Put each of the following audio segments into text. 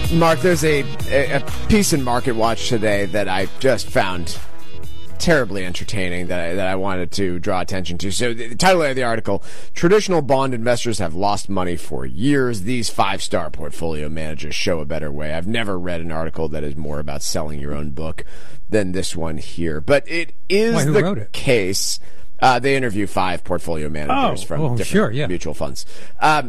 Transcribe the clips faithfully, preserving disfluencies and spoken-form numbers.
Mark, there's a, a, a piece in Market Watch today that I just found terribly entertaining that I, that I wanted to draw attention to. So the title of the article, Traditional Bond Investors Have Lost Money for Years. These five-star portfolio managers show a better way. I've never read an article that is more about selling your own book than this one here. But it is Why, who the wrote it? case. Uh, they interview five portfolio managers Oh, from oh, different sure, yeah. mutual funds. Um,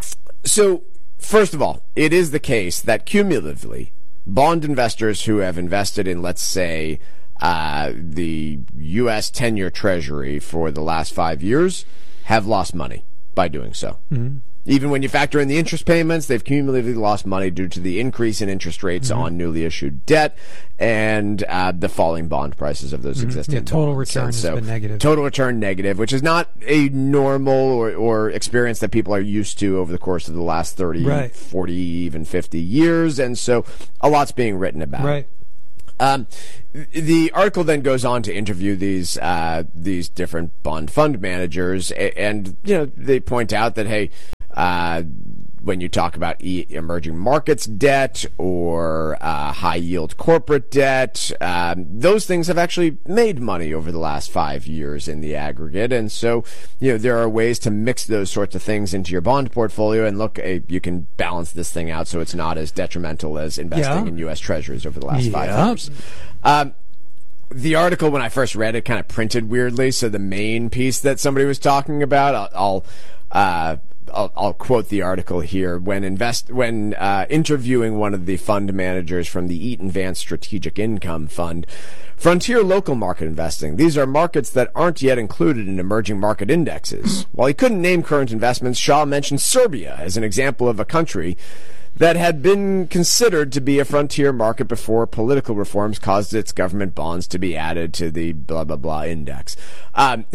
so... First of all, it is the case that cumulatively, bond investors who have invested in, let's say, uh, the U S ten-year Treasury for the last five years have lost money by doing so. Mm-hmm. Even when you factor in the interest payments, they've cumulatively lost money due to the increase in interest rates mm-hmm. on newly issued debt and uh, the falling bond prices of those mm-hmm. existing yeah, total bonds. return And has so been negative. Total return negative, which is not a normal or, or experience that people are used to over the course of the last thirty, right. forty, even fifty years. And so a lot's being written about. Right. Um, the article then goes on to interview these uh, these different bond fund managers, and, and you know they point out that hey, uh, when you talk about e- emerging markets debt or uh, high yield corporate debt, um, those things have actually made money over the last five years in the aggregate, and so you know there are ways to mix those sorts of things into your bond portfolio, and look, uh, you can balance this thing out so it's not as detrimental as investing yeah. in U S Treasuries over the last yeah. five years. Um, the article, when I first read it, kind of printed weirdly. So the main piece that somebody was talking about, I'll, I'll, uh, I'll, I'll quote the article here. When invest, when uh, interviewing one of the fund managers from the Eaton Vance Strategic Income Fund, Frontier Local Market Investing. These are markets that aren't yet included in emerging market indexes. While he couldn't name current investments, Shaw mentioned Serbia as an example of a country that had been considered to be a frontier market before political reforms caused its government bonds to be added to the blah, blah, blah index. Um,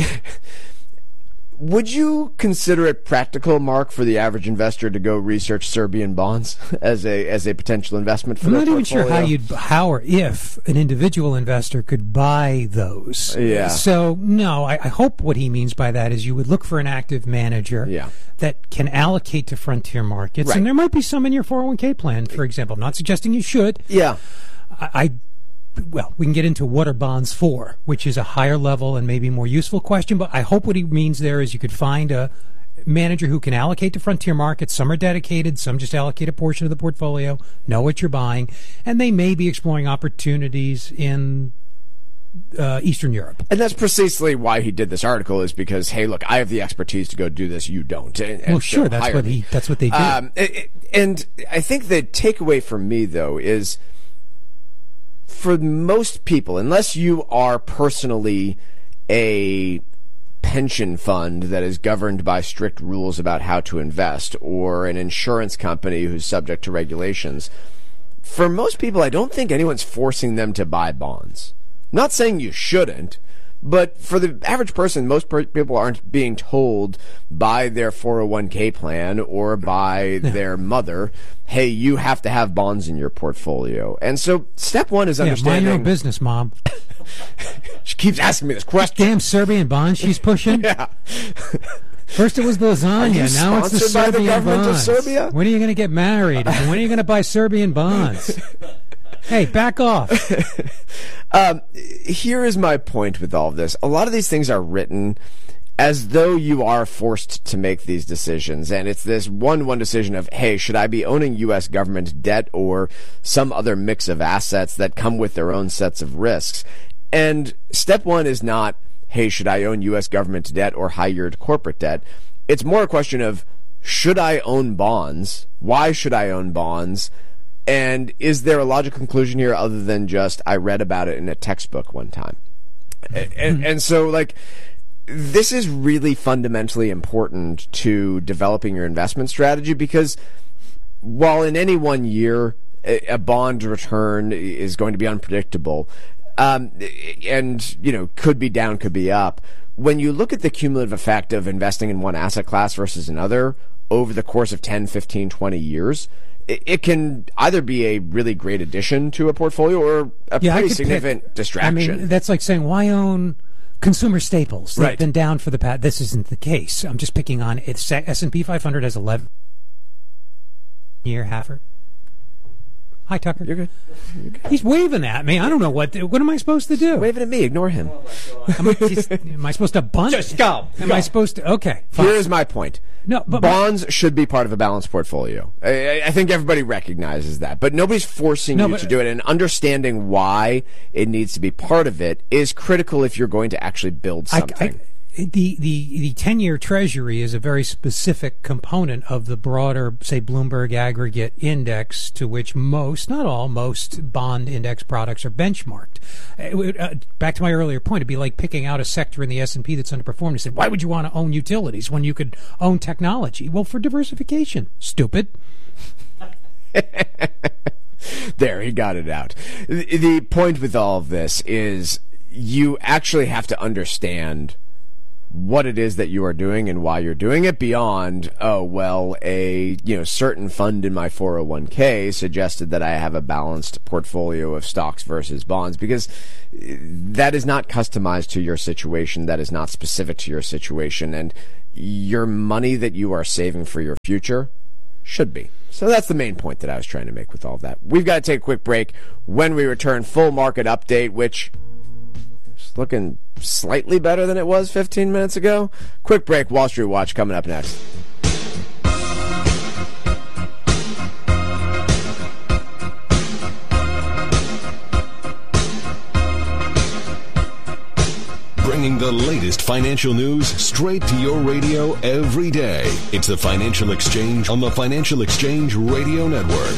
would you consider it practical, Mark, for the average investor to go research Serbian bonds as a as a potential investment for I'm their not even portfolio? sure how you'd, how or if an individual investor could buy those. Yeah. So, no, I, I hope what he means by that is you would look for an active manager Yeah. that can allocate to frontier markets. Right. And there might be some in your four oh one k plan, for example. I'm not suggesting you should. Yeah. I, I Well, we can get into what are bonds for, which is a higher level and maybe more useful question, but I hope what he means there is you could find a manager who can allocate to frontier markets. Some are dedicated, some just allocate a portion of the portfolio, know what you're buying, and they may be exploring opportunities in uh, Eastern Europe. And that's precisely why he did this article, is because, hey, look, I have the expertise to go do this, you don't. And, and Well, so sure, that's hire what me. he that's what they do. Um, it- it- and I think the takeaway for me, though, is for most people, unless you are personally a pension fund that is governed by strict rules about how to invest, or an insurance company who's subject to regulations, for most people, I don't think anyone's forcing them to buy bonds. I'm not saying you shouldn't, but for the average person, most per- people aren't being told by their four oh one k plan or by their mother, hey, you have to have bonds in your portfolio. And so step one is yeah, mind understanding... your own business, Mom. She keeps asking me this question. Damn Serbian bonds she's pushing. Yeah. First it was lasagna, Are you now it's the sponsored by the Serbian government of bonds. Serbia? When are you going to get married? And when are you going to buy Serbian bonds? Hey, back off. Um, here is my point with all of this. A lot of these things are written as though you are forced to make these decisions. And it's this one-one decision of, hey, should I be owning U S government debt or some other mix of assets that come with their own sets of risks? And step one is not, hey, should I own U S government debt or high-yield corporate debt? It's more a question of, should I own bonds? Why should I own bonds? And is there a logical conclusion here other than just, I read about it in a textbook one time? And, and, and so, like, this is really fundamentally important to developing your investment strategy, because while in any one year a, a bond return is going to be unpredictable, um, and, you know, could be down, could be up, when you look at the cumulative effect of investing in one asset class versus another over the course of ten, fifteen, twenty years, it can either be a really great addition to a portfolio or a Yeah, I pretty could significant pick- distraction. I mean, that's like saying, why own consumer staples? They've Right. been down for the past. This isn't the case. I'm just picking on it. S and P five hundred has eleven year halfer. Hi, Tucker. You're good. You're good. He's waving at me. I don't know what. What am I supposed to do? Waving at me. Ignore him. Am I, just, am I supposed to bunt? Just go. Am go. I supposed to? Okay. Fine. Here's my point. No, but bonds should be part of a balanced portfolio. I, I think everybody recognizes that, but nobody's forcing no, you but, to do it. And understanding why it needs to be part of it is critical if you're going to actually build something. I, I, The the the ten-year Treasury is a very specific component of the broader, say, Bloomberg Aggregate Index, to which most, not all, most bond index products are benchmarked. It would, uh, back to my earlier point, it'd be like picking out a sector in the S and P that's underperformed. You said, why would you want to own utilities when you could own technology? Well, for diversification. Stupid. There, he got it out. The, the point with all of this is you actually have to understand what it is that you are doing and why you're doing it beyond, oh, well, a you know certain fund in my four oh one k suggested that I have a balanced portfolio of stocks versus bonds, because that is not customized to your situation. That is not specific to your situation. And your money that you are saving for your future should be. So that's the main point that I was trying to make with all of that. We've got to take a quick break. When we return, full market update, which is looking slightly better than it was fifteen minutes ago. Quick break. Wall Street Watch coming up next. Bringing the latest financial news straight to your radio every day. It's the Financial Exchange on the Financial Exchange Radio Network.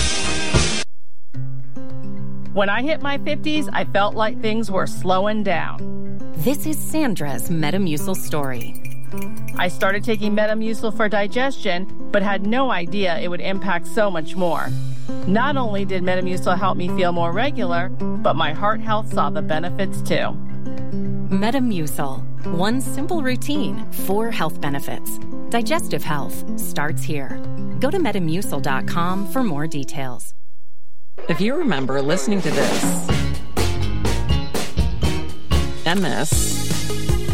When I hit my fifties, I felt like things were slowing down. This is Sandra's Metamucil story. I started taking Metamucil for digestion, but had no idea it would impact so much more. Not only did Metamucil help me feel more regular, but my heart health saw the benefits too. Metamucil. One simple routine, four health benefits. Digestive health starts here. Go to metamucil dot com for more details. If you remember listening to this, and this,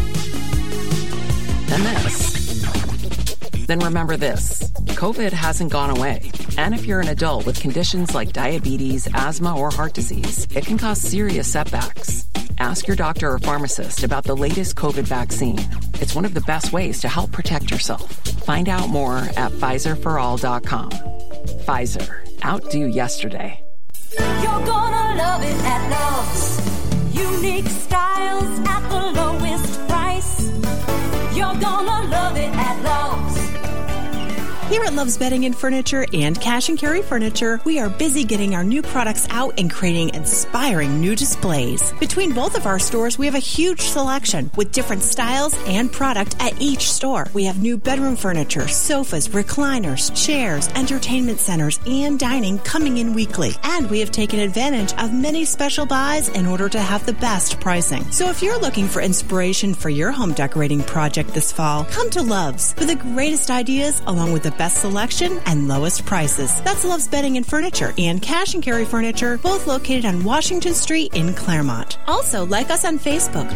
and this, then remember this. COVID hasn't gone away. And if you're an adult with conditions like diabetes, asthma, or heart disease, it can cause serious setbacks. Ask your doctor or pharmacist about the latest COVID vaccine. It's one of the best ways to help protect yourself. Find out more at Pfizer for all dot com. Pfizer. Outdo yesterday. You're gonna love it at Love's. Unique styles at the lowest price. You're gonna love it at Love's. Here at Love's Bedding and Furniture and Cash and Carry Furniture, we are busy getting our new products out and creating inspiring new displays. Between both of our stores, we have a huge selection with different styles and product at each store. We have new bedroom furniture, sofas, recliners, chairs, entertainment centers, and dining coming in weekly. And we have taken advantage of many special buys in order to have the best pricing. So if you're looking for inspiration for your home decorating project this fall, come to Love's for the greatest ideas along with the best selection and lowest prices. That's Love's Bedding and Furniture and Cash and Carry Furniture, both located on Washington Street in Claremont. Also, like us on Facebook.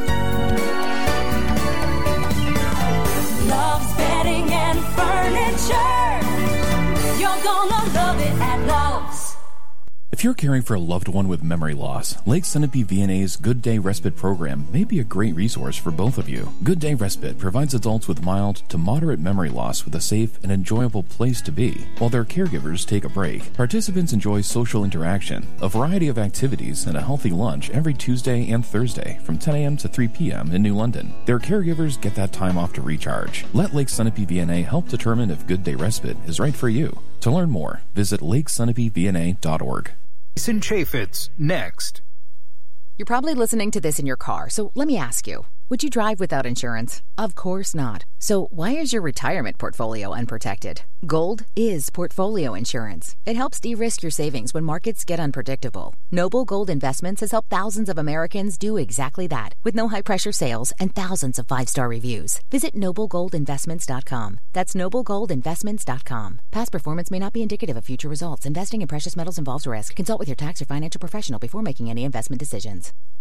Love's Bedding and Furniture. You're gonna love it at Love's. If you're caring for a loved one with memory loss, Lake Sunapee V N A's Good Day Respite program may be a great resource for both of you. Good Day Respite provides adults with mild to moderate memory loss with a safe and enjoyable place to be. While their caregivers take a break, participants enjoy social interaction, a variety of activities, and a healthy lunch every Tuesday and Thursday from ten a.m. to three p.m. in New London. Their caregivers get that time off to recharge. Let Lake Sunapee V N A help determine if Good Day Respite is right for you. To learn more, visit lake sunapee v n a dot org. Jason Chaffetz, next. You're probably listening to this in your car, so let me ask you, would you drive without insurance? Of course not. So why is your retirement portfolio unprotected? Gold is portfolio insurance. It helps de-risk your savings when markets get unpredictable. Noble Gold Investments has helped thousands of Americans do exactly that, with no high-pressure sales and thousands of five-star reviews. Visit noble gold investments dot com. That's noble gold investments dot com. Past performance may not be indicative of future results. Investing in precious metals involves risk. Consult with your tax or financial professional before making any investment decisions.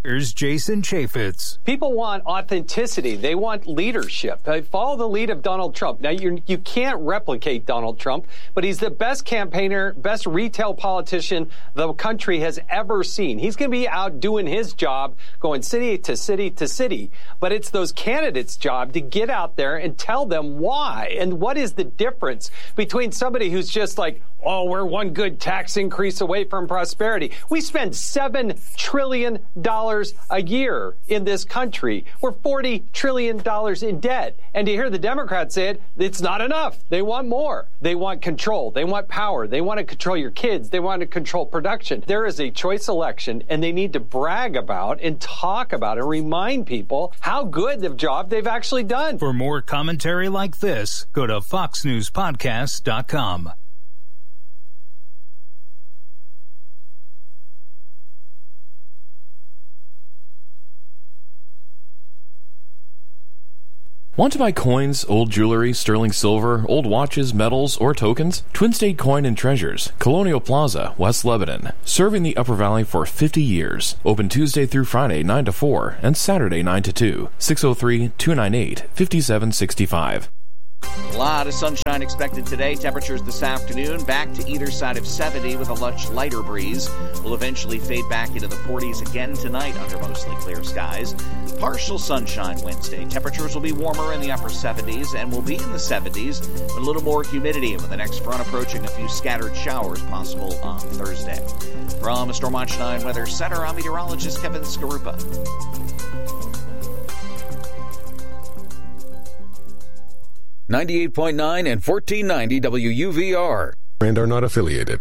Here's Jason Chaffetz. People want authenticity. They want leadership. Uh, follow the lead of Donald Trump. Now, you're, you can't replicate Donald Trump, but he's the best campaigner, best retail politician the country has ever seen. He's going to be out doing his job, going city to city to city. But it's those candidates' job to get out there and tell them why and what is the difference between somebody who's just like, oh, we're one good tax increase away from prosperity. We spend seven trillion dollars a year in this country. We're forty trillion dollars in debt. And to hear the Democrats say it, it's not enough. They want more. They want control. They want power. They want to control your kids. They want to control production. There is a choice election, and they need to brag about and talk about and remind people how good the job they've actually done. For more commentary like this, go to fox news podcast dot com. Want to buy coins, old jewelry, sterling silver, old watches, metals, or tokens? Twin State Coin and Treasures, Colonial Plaza, West Lebanon. Serving the Upper Valley for fifty years. Open Tuesday through Friday, nine to four, and Saturday, nine to two. six oh three, two nine eight, five seven six five. A lot of sunshine expected today. Temperatures this afternoon back to either side of seventy with a much lighter breeze. Will eventually fade back into the forties again tonight under mostly clear skies. Partial sunshine Wednesday. Temperatures will be warmer in the upper seventies and will be in the seventies with a little more humidity with the next front approaching. A few scattered showers possible on Thursday. From Storm Watch nine Weather Center, I'm meteorologist Kevin Skarupa. ninety-eight point nine and fourteen ninety W U V R. And are not affiliated.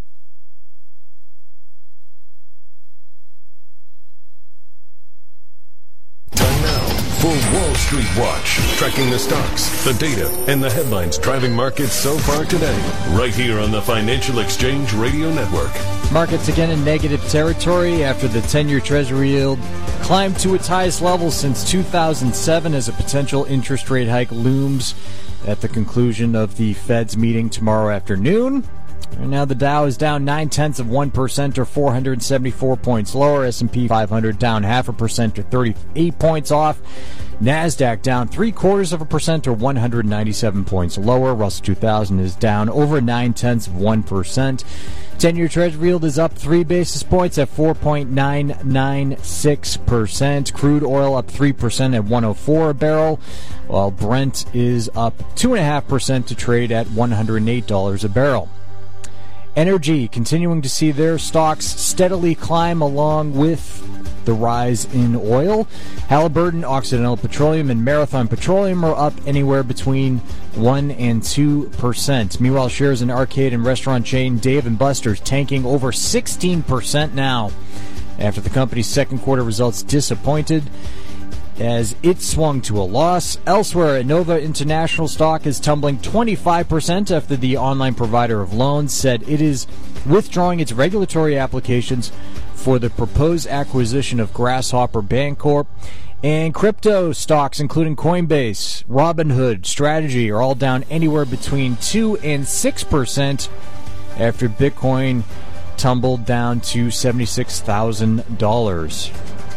Time now for Wall Street Watch. Tracking the stocks, the data, and the headlines driving markets so far today. Right here on the Financial Exchange Radio Network. Markets again in negative territory after the ten-year Treasury yield climbed to its highest level since two thousand seven as a potential interest rate hike looms at the conclusion of the Fed's meeting tomorrow afternoon. And now the Dow is down nine-tenths of one percent or four hundred seventy-four points lower. S and P five hundred down half a percent or thirty-eight points off. NASDAQ down three-quarters of a percent or one hundred ninety-seven points lower. Russell two thousand is down over nine-tenths of one percent. ten-year Treasury yield is up three basis points at four point nine nine six percent. Crude oil up three percent at one oh four a barrel, while Brent is up two point five percent to trade at one hundred eight dollars a barrel. Energy continuing to see their stocks steadily climb along with the rise in oil. Halliburton, Occidental Petroleum, and Marathon Petroleum are up anywhere between one and two percent. Meanwhile, shares in arcade and restaurant chain Dave and Buster's tanking over sixteen percent now after the company's second quarter results disappointed as it swung to a loss. Elsewhere, Nova International stock is tumbling twenty-five percent after the online provider of loans said it is withdrawing its regulatory applications for the proposed acquisition of Grasshopper Bancorp. And crypto stocks, including Coinbase, Robinhood, Strategy, are all down anywhere between two and six percent after Bitcoin tumbled down to seventy-six thousand dollars.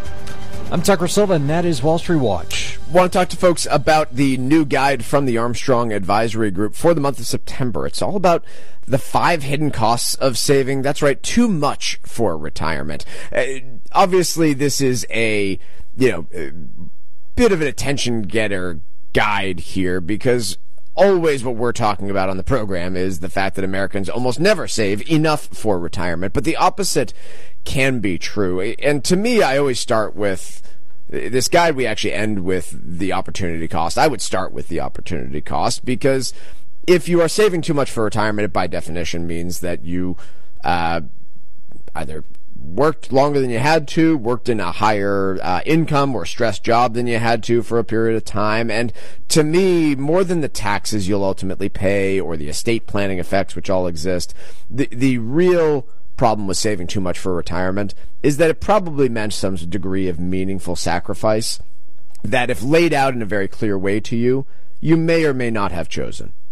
I'm Tucker Silva, and that is Wall Street Watch. Want to talk to folks about the new guide from the Armstrong Advisory Group for the month of September. It's all about the five hidden costs of saving. That's right, too much for retirement. Uh, obviously, this is a, you know, a bit of an attention-getter guide here because always what we're talking about on the program is the fact that Americans almost never save enough for retirement. But the opposite can be true. And to me, I always start with this guide. We actually end with the opportunity cost. I would start with the opportunity cost because if you are saving too much for retirement, it by definition means that you uh, either worked longer than you had to, worked in a higher uh, income or stress job than you had to for a period of time. And to me, more than the taxes you'll ultimately pay or the estate planning effects, which all exist, the the real problem with saving too much for retirement is that it probably meant some degree of meaningful sacrifice that if laid out in a very clear way to you, you may or may not have chosen.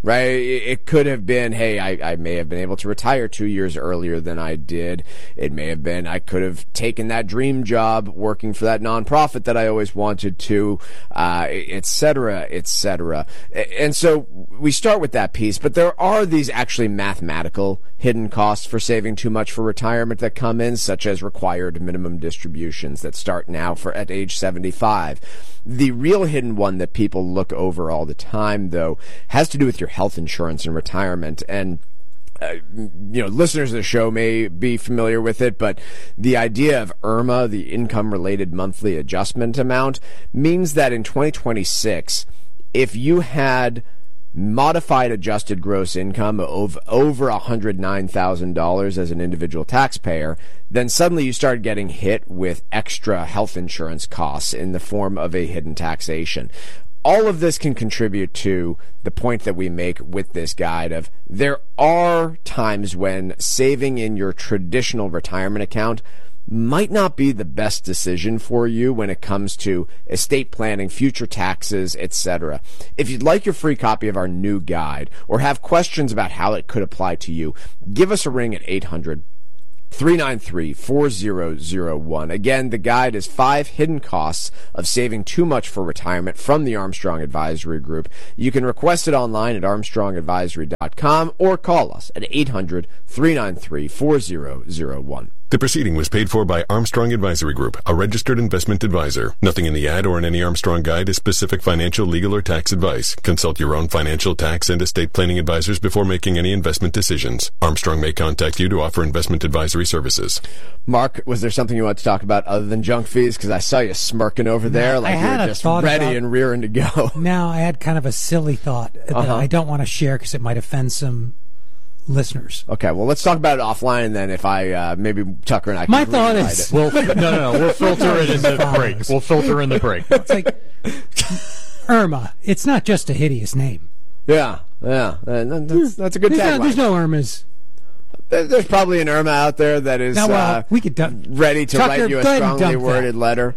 right? It could have been, hey, I, I may have been able to retire two years earlier than I did. It may have been, I could have taken that dream job working for that nonprofit that I always wanted to, uh, et cetera, et cetera. And so we start with that piece, but there are these actually mathematical hidden costs for saving too much for retirement that come in, such as required minimum distributions that start now for at age seventy-five. The real hidden one that people look over all the time, though, has to do with your health insurance and retirement. And Uh, you know, listeners of the show may be familiar with it, but the idea of I R M A, the income-related monthly adjustment amount, means that in twenty twenty-six, if you had modified adjusted gross income of over one hundred nine thousand dollars as an individual taxpayer, then suddenly you start getting hit with extra health insurance costs in the form of a hidden taxation. All of this can contribute to the point that we make with this guide of there are times when saving in your traditional retirement account might not be the best decision for you when it comes to estate planning, future taxes, et cetera. If you'd like your free copy of our new guide or have questions about how it could apply to you, give us a ring at eight hundred, three nine three, four zero zero one. Again, the guide is five hidden costs of saving too much for retirement from the Armstrong Advisory Group. You can request it online at armstrong advisory dot com or call us at eight hundred, three nine three, four zero zero one. The proceeding was paid for by Armstrong Advisory Group, a registered investment advisor. Nothing in the ad or in any Armstrong guide is specific financial, legal, or tax advice. Consult your own financial, tax, and estate planning advisors before making any investment decisions. Armstrong may contact you to offer investment advisory services. Mark, was there something you want to talk about other than junk fees? Because I saw you smirking over there no, like you were just ready about, and rearing to go. Now, I had kind of a silly thought that Uh-huh. I don't want to share because it might offend some listeners. Okay, well, let's talk about it offline, and then if I, uh, maybe Tucker and I can My thought rewrite is... it. We'll, no, no, no. We'll filter it in the break. We'll filter in the break. It's like Irma. It's not just a hideous name. Yeah, yeah. Uh, that's, that's a good there's tagline. no, there's no Irmas. There's probably an Irma out there that is Now, well, uh, we could dump, ready to Tucker, write you a go ahead and strongly dump worded that. letter.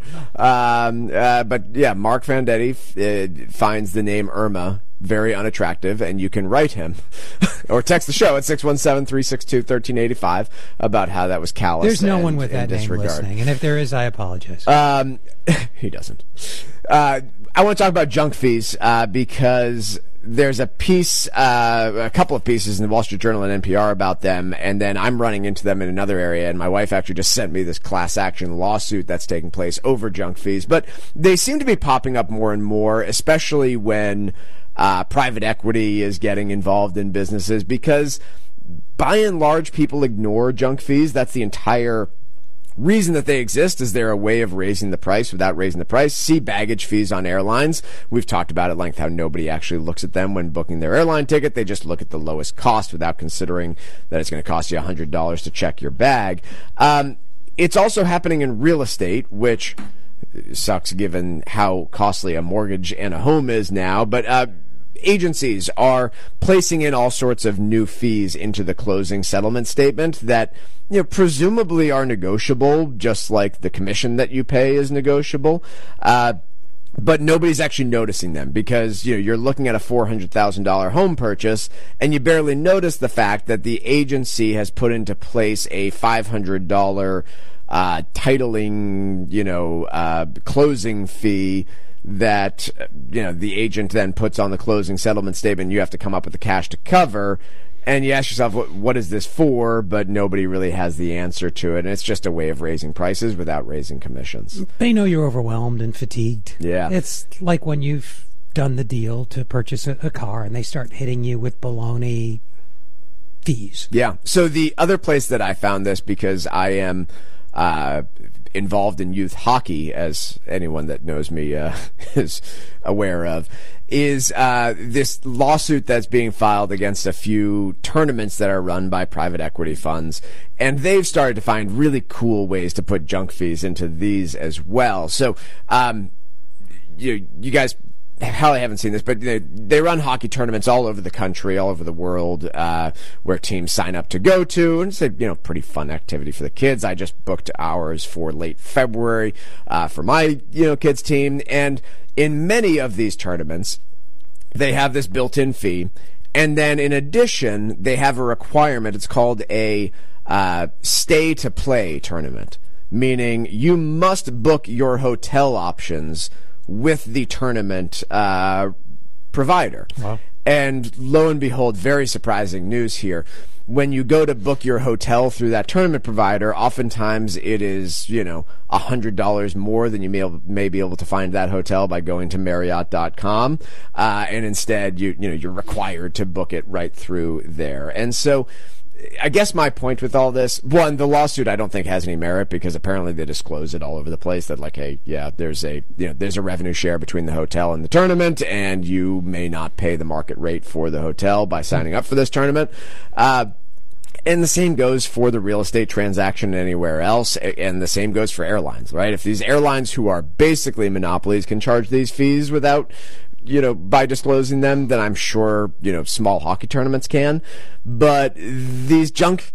Um, uh, but yeah, Mark Vendetti uh, finds the name Irma very unattractive, and you can write him or text the show at six one seven, three six two, one three eight five about how that was callous. There's no and, one with that name disregard. listening, and if there is, I apologize. Um, he doesn't. Uh, I want to talk about junk fees uh, because there's a piece, uh, a couple of pieces in the Wall Street Journal and N P R about them, and then I'm running into them in another area, and my wife actually just sent me this class action lawsuit that's taking place over junk fees. But they seem to be popping up more and more, especially when uh, private equity is getting involved in businesses, because by and large, people ignore junk fees. That's the entire reason that they exist. Is there a way of raising the price without raising the price? See baggage fees on airlines. We've talked about at length how nobody actually looks at them when booking their airline ticket. They just look at the lowest cost without considering that it's going to cost you one hundred dollars to check your bag. Um, it's also happening in real estate, which sucks given how costly a mortgage and a home is now. But uh, agencies are placing in all sorts of new fees into the closing settlement statement that, you know, presumably are negotiable, just like the commission that you pay is negotiable. Uh, but nobody's actually noticing them because, you know, you're looking at a four hundred thousand dollars home purchase and you barely notice the fact that the agency has put into place a five hundred dollars uh, titling, you know, uh, closing fee that, you know, the agent then puts on the closing settlement statement. You have to come up with the cash to cover. And you ask yourself, what, what is this for? But nobody really has the answer to it. And it's just a way of raising prices without raising commissions. They know you're overwhelmed and fatigued. Yeah. It's like when you've done the deal to purchase a, a car and they start hitting you with baloney fees. Yeah. So the other place that I found this, because I am uh, involved in youth hockey, as anyone that knows me uh, is aware of, is uh, this lawsuit that's being filed against a few tournaments that are run by private equity funds. And they've started to find really cool ways to put junk fees into these as well. So um, you, you guys probably haven't seen this, but they, they run hockey tournaments all over the country, all over the world, uh, where teams sign up to go to, and it's a, you know, pretty fun activity for the kids. I just booked ours for late February uh, for my, you know, kids team, and in many of these tournaments, they have this built-in fee, And then in addition, they have a requirement. It's called a uh, stay-to-play tournament, meaning you must book your hotel options with the tournament uh, provider. Wow. And lo and behold, very surprising news here. When you go to book your hotel through that tournament provider, oftentimes it is, you know, one hundred dollars more than you may, may be able to find that hotel by going to Marriott dot com. Uh, and instead, you, you know, you're required to book it right through there. And so, I guess my point with all this, one, the lawsuit I don't think has any merit because apparently they disclose it all over the place that like, hey, yeah, there's a, you know, there's a revenue share between the hotel and the tournament, and you may not pay the market rate for the hotel by signing up for this tournament. Uh, And the same goes for the real estate transaction anywhere else, and the same goes for airlines, right? If these airlines who are basically monopolies can charge these fees without, you know, by disclosing them, then I'm sure, you know, small hockey tournaments can. But these junk,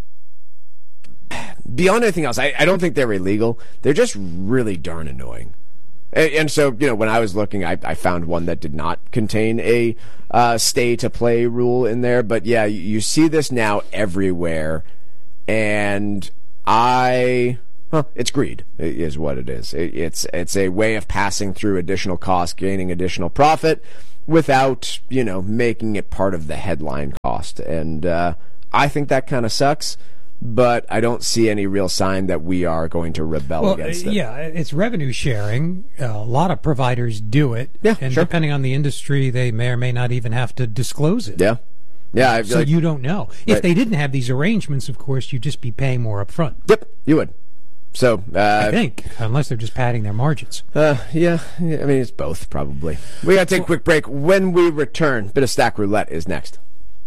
beyond anything else, I, I don't think they're illegal. They're just really darn annoying. And, and so, you know, when I was looking, I, I found one that did not contain a uh, stay-to-play rule in there. But, yeah, you, you see this now everywhere. And I... Huh, it's greed, is what it is. It, it's it's a way of passing through additional cost, gaining additional profit, without, you know, making it part of the headline cost. And uh, I think that kind of sucks. But I don't see any real sign that we are going to rebel well, against it. Yeah, it's revenue sharing. Uh, a lot of providers do it. Yeah, and sure. depending on the industry, they may or may not even have to disclose it. Yeah. Yeah. I, so like, you don't know. Right. If they didn't have these arrangements, of course, you'd just be paying more up front. Yep, you would. So uh, I think, unless they're just padding their margins. Uh, yeah, I mean, it's both, probably. We got to take a quick break. When we return, bit of Stack Roulette is next.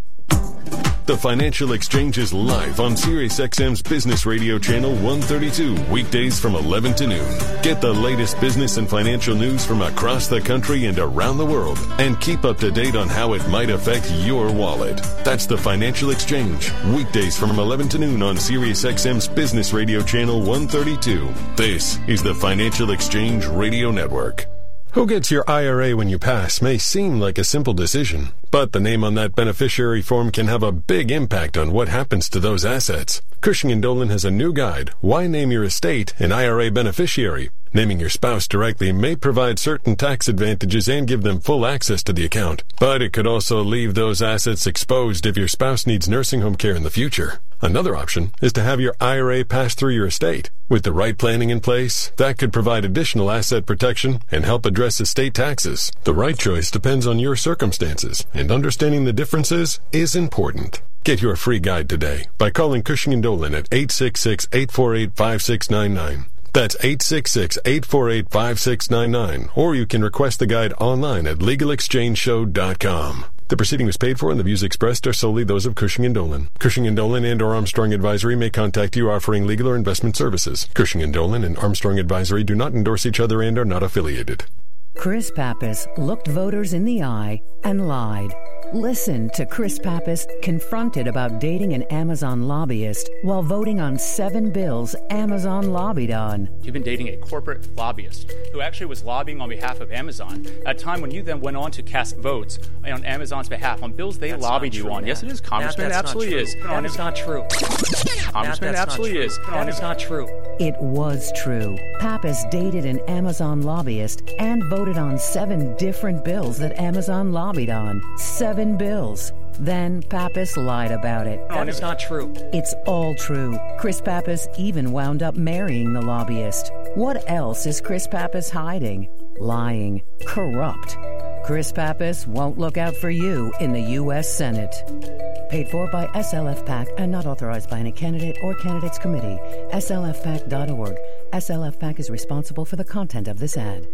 The Financial Exchange is live on Sirius X M's Business Radio Channel one thirty-two, weekdays from eleven to noon. Get the latest business and financial news from across the country and around the world, and keep up to date on how it might affect your wallet. That's the Financial Exchange, weekdays from eleven to noon on Sirius X M's Business Radio Channel one thirty-two. This is the Financial Exchange Radio Network. Who gets your I R A when you pass may seem like a simple decision, but the name on that beneficiary form can have a big impact on what happens to those assets. Cushing and Dolan has a new guide, Why Name Your Estate an I R A Beneficiary. Naming your spouse directly may provide certain tax advantages and give them full access to the account, but it could also leave those assets exposed if your spouse needs nursing home care in the future. Another option is to have your I R A pass through your estate. With the right planning in place, that could provide additional asset protection and help address estate taxes. The right choice depends on your circumstances, and understanding the differences is important. Get your free guide today by calling Cushing and Dolan at eight six six, eight four eight, five six nine nine. That's eight six six, eight four eight, five six nine nine, or you can request the guide online at legal exchange show dot com. The proceeding was paid for, and the views expressed are solely those of Cushing and Dolan. Cushing and Dolan and or Armstrong Advisory may contact you offering legal or investment services. Cushing and Dolan and Armstrong Advisory do not endorse each other and are not affiliated. Chris Pappas looked voters in the eye and lied. Listen to Chris Pappas confronted about dating an Amazon lobbyist while voting on seven bills Amazon lobbied on. You've been dating a corporate lobbyist who actually was lobbying on behalf of Amazon at a time when you then went on to cast votes on Amazon's behalf on bills they that's lobbied you true, on. Matt. Yes, it is. Congressman, Matt, it absolutely is. That is not true. Congressman, it absolutely is. That is not true. It was true. Pappas dated an Amazon lobbyist and voted on seven different bills that Amazon lobbied on. Seven bills. Then Pappas lied about it. That is not true. It's all true. Chris Pappas even wound up marrying the lobbyist. What else is Chris Pappas hiding? Lying. Corrupt. Chris Pappas won't look out for you in the U S Senate. Paid for by S L F PAC and not authorized by any candidate or candidates committee. S L F pac dot org. S L F PAC is responsible for the content of this ad.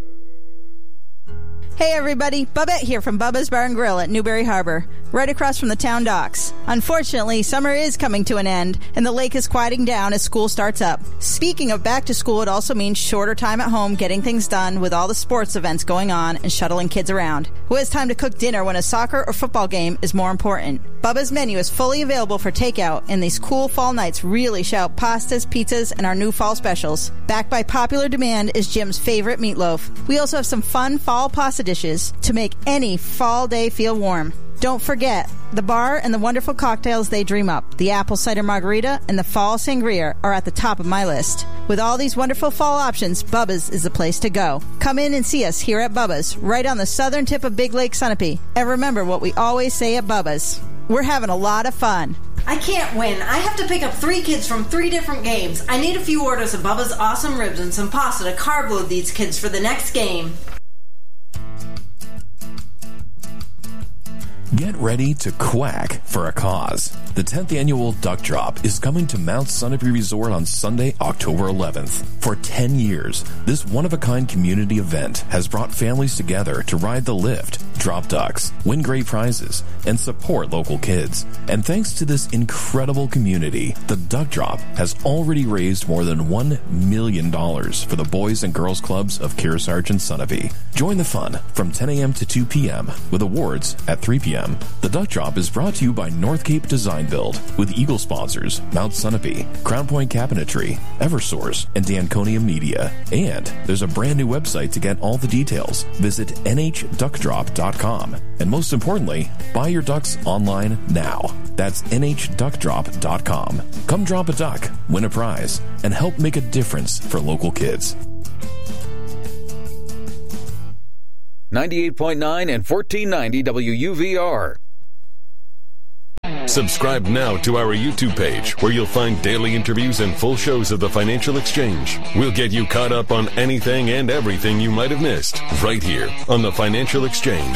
Hey everybody, Bubette here from Bubba's Bar and Grill at Newberry Harbor, right across from the town docks. Unfortunately, summer is coming to an end, and the lake is quieting down as school starts up. Speaking of back to school, it also means shorter time at home getting things done with all the sports events going on and shuttling kids around. Who has time to cook dinner when a soccer or football game is more important? Bubba's menu is fully available for takeout, and these cool fall nights really shout pastas, pizzas, and our new fall specials. Backed by popular demand is Jim's favorite meatloaf. We also have some fun fall pasta dishes to make any fall day feel warm. Don't forget, the bar and the wonderful cocktails they dream up, the apple cider margarita and the fall sangria, are at the top of my list. With all these wonderful fall options, Bubba's is the place to go. Come in and see us here at Bubba's, right on the southern tip of Big Lake Sunapee. And remember what we always say at Bubba's. We're having a lot of fun. I can't win. I have to pick up three kids from three different games. I need a few orders of Bubba's Awesome Ribs and some pasta to carb load these kids for the next game. Get ready to quack for a cause. The tenth annual Duck Drop is coming to Mount Sunapee Resort on Sunday, October eleventh. For ten years, this one-of-a-kind community event has brought families together to ride the lift, drop ducks, win great prizes, and support local kids. And thanks to this incredible community, the Duck Drop has already raised more than one million dollars for the Boys and Girls Clubs of Kearsarge and Sunapee. Join the fun from ten a.m. to two p.m. with awards at three p.m. The Duck Drop is brought to you by North Cape Design Build with Eagle sponsors Mount Sunapee, Crown Point Cabinetry, Eversource, and Danconia Media. And there's a brand new website to get all the details. Visit N H duck drop dot com. And most importantly, buy your ducks online now. That's N H duck drop dot com. Come drop a duck, win a prize, and help make a difference for local kids. ninety-eight point nine and fourteen ninety W U V R. Subscribe now to our YouTube page, where you'll find daily interviews and full shows of the Financial Exchange. We'll get you caught up on anything and everything you might have missed, right here on the Financial Exchange.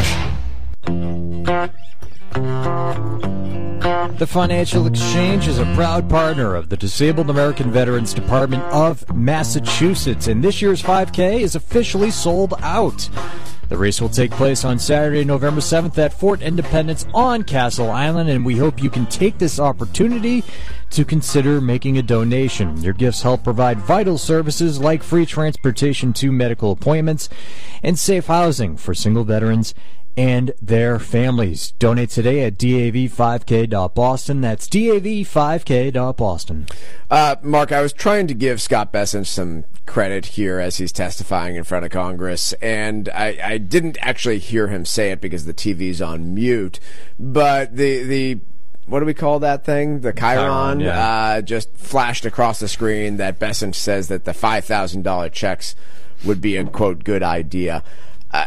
The Financial Exchange is a proud partner of the Disabled American Veterans Department of Massachusetts, and this year's five K is officially sold out. The race will take place on Saturday, November seventh at Fort Independence on Castle Island, and we hope you can take this opportunity to consider making a donation. Your gifts help provide vital services like free transportation to medical appointments and safe housing for single veterans and their families. Donate today at D A V five K dot Boston. That's D A V five K dot Boston. Uh, Mark, I was trying to give Scott Bessent some credit here as he's testifying in front of Congress, and I, I didn't actually hear him say it because the T V's on mute, but the the what do we call that thing? The Chiron, Chiron yeah. uh, just flashed across the screen that Bessent says that the five thousand dollars checks would be a, quote, good idea. Uh,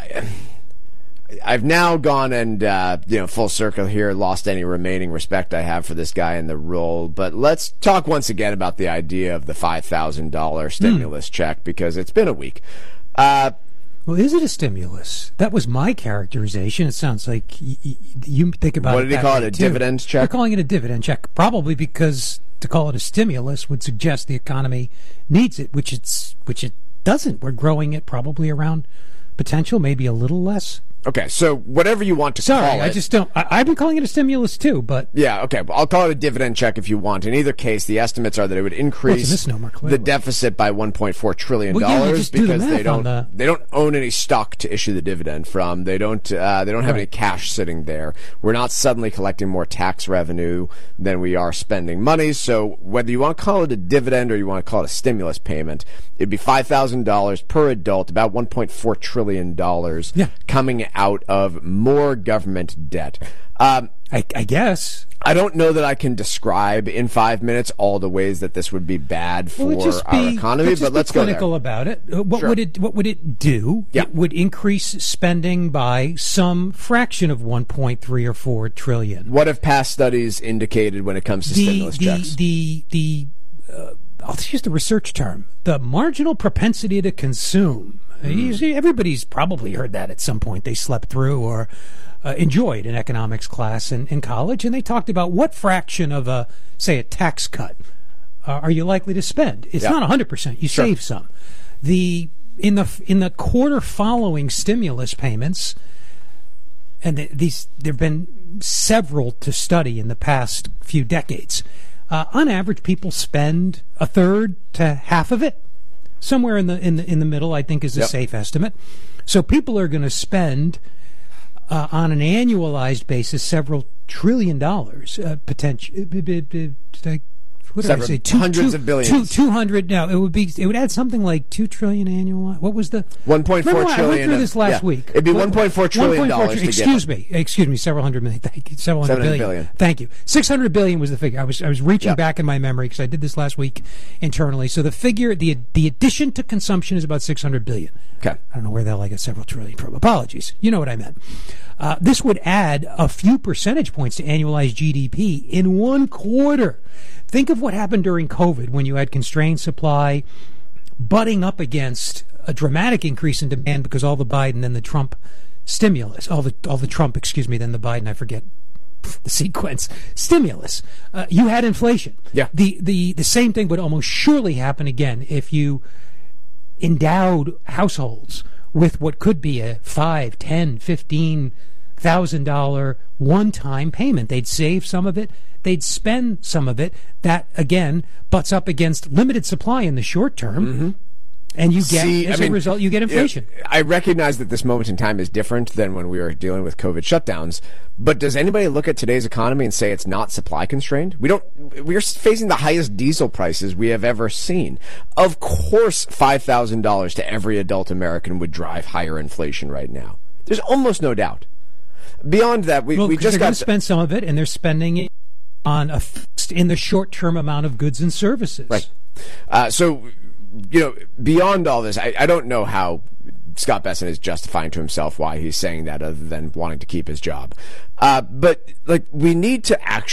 I've now gone and, uh, you know, full circle here, lost any remaining respect I have for this guy in the role. But let's talk once again about the idea of the five thousand dollars stimulus mm. check, because it's been a week. Uh, well, is it a stimulus? That was my characterization. It sounds like y- y- you think about it. What did he call it, a too. dividend check? They're calling it a dividend check, probably because to call it a stimulus would suggest the economy needs it, which it's which it doesn't. We're growing it probably around potential, maybe a little less. Okay, so whatever you want to Sorry, call it. I just don't. I, I've been calling it a stimulus too, but yeah, okay. Well, I'll call it a dividend check if you want. In either case, the estimates are that it would increase well, misnomer, the deficit by one point four trillion dollars well, yeah, just do the because math they don't on the... they don't own any stock to issue the dividend from. They don't uh, they don't have right. any cash sitting there. We're not suddenly collecting more tax revenue than we are spending money. So whether you want to call it a dividend or you want to call it a stimulus payment, it'd be five thousand dollars per adult, about one point four trillion dollars yeah. coming out of more government debt. Um, I, I guess. I don't know that I can describe in five minutes all the ways that this would be bad for well, just our be, economy, let's but let's go there. Clinical about it. Uh, what Sure. would it? What would it do? Yeah. It would increase spending by some fraction of one point three or four trillion. What have past studies indicated when it comes to the, stimulus the, checks? The the uh, I'll just use the research term: the marginal propensity to consume. You see, everybody's probably heard that at some point. They slept through or uh, enjoyed an economics class in, in college, and they talked about what fraction of a, say, a tax cut uh, are you likely to spend. It's Yeah. not one hundred percent. You Sure. save some. The in the in the quarter following stimulus payments, and the, these there have been several to study in the past few decades. Uh, on average, people spend a third to half of it. Somewhere in the in the in the middle, I think, is a Yep. safe estimate. So people are going to spend uh, on an annualized basis several trillion dollars uh, potential. what did Several, I say? Two, hundreds two, of billions. Two, two hundred. No, it would be. It would add something like two trillion annual. What was the one point four remember, trillion? I went through of, this last yeah. week. It'd be one point four trillion dollars. To excuse get me. Excuse me. Several hundred million. Thank you. Several hundred billion. billion. Thank you. Six hundred billion was the figure. I was. I was reaching yep. back in my memory because I did this last week internally. So the figure, the the addition to consumption is about six hundred billion. Okay. I don't know where the hell I got several trillion from. Apologies. You know what I meant. Uh, this would add a few percentage points to annualized G D P in one quarter. Think of what happened during COVID when you had constrained supply butting up against a dramatic increase in demand because all the Biden and the Trump stimulus, all the all the Trump, excuse me, then the Biden, I forget the sequence, stimulus. Uh, you had inflation. Yeah. The, the, the same thing would almost surely happen again if you endowed households with what could be a five, ten, fifteen thousand dollar one-time payment. They'd save some of it. They'd spend some of it. That again butts up against limited supply in the short term, mm-hmm. and you get See, as I mean, a result you get inflation. I recognize that this moment in time is different than when we were dealing with COVID shutdowns. But does anybody look at today's economy and say it's not supply constrained? We don't. We're facing the highest diesel prices we have ever seen. Of course, five thousand dollars to every adult American would drive higher inflation right now. There's almost no doubt. Beyond that, we, well, we just they're got going to spend some of it, and they're spending it on a fixed in the short term amount of goods and services. Right. Uh, so, you know, beyond all this, I, I don't know how Scott Bessent is justifying to himself why he's saying that, other than wanting to keep his job. Uh, but like, we need to actually.